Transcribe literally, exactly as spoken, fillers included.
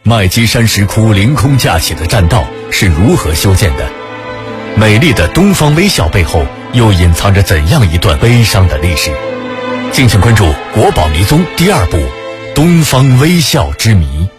麦积山石窟凌空架起的栈道是如何修建的？美丽的东方微笑背后又隐藏着怎样一段悲伤的历史？敬请关注《国宝迷踪》第二部《东方微笑之谜》。